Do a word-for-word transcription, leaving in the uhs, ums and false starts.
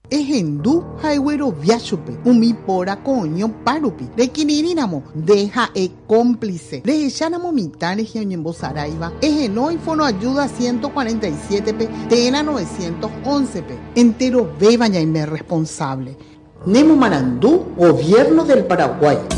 Ejendu haigüero viachupe, umi pora coño parupi. De quinirinamo, deja e cómplice. De echanamo mitad en Saraiva. Ejeno y fono ayuda ciento cuarenta y siete pe, tena novecientos once pe. Entero beba ya y me responsable. Nemo Marandú, Gobierno del Paraguay.